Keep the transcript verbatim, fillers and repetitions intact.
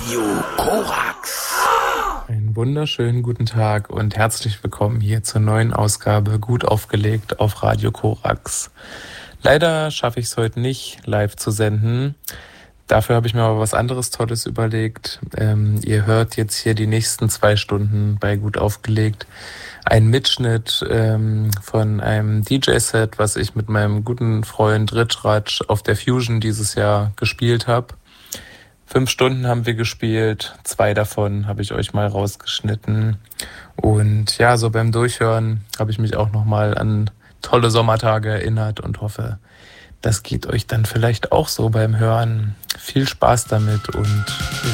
Radio Korax. Einen wunderschönen guten Tag und herzlich willkommen hier zur neuen Ausgabe Gut aufgelegt auf Radio Korax. Leider schaffe ich es heute nicht, live zu senden. Dafür habe ich mir aber was anderes Tolles überlegt. Ähm, ihr hört jetzt hier die nächsten zwei Stunden bei Gut aufgelegt einen Mitschnitt ähm, von einem D J-Set, was ich mit meinem guten Freund Rich Ratsch auf der Fusion dieses Jahr gespielt habe. Fünf Stunden haben wir gespielt, zwei davon habe ich euch mal rausgeschnitten. Und ja, so beim Durchhören habe ich mich auch nochmal an tolle Sommertage erinnert und hoffe, das geht euch dann vielleicht auch so beim Hören. Viel Spaß damit und